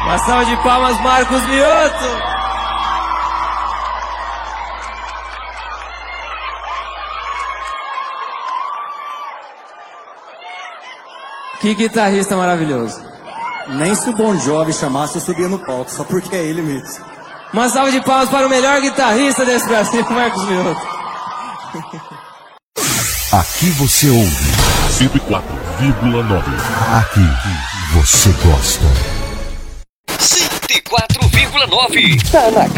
Uma salva de palmas, Marcos Mioto. Que guitarrista maravilhoso. Nem se o Bon Jovi chamasse, eu subia no palco, só porque é ele mesmo. Uma salva de palmas para o melhor guitarrista desse Brasil, Marcos Mioto. Aqui você ouve 104,9. Aqui você gosta. 104,9. Tá na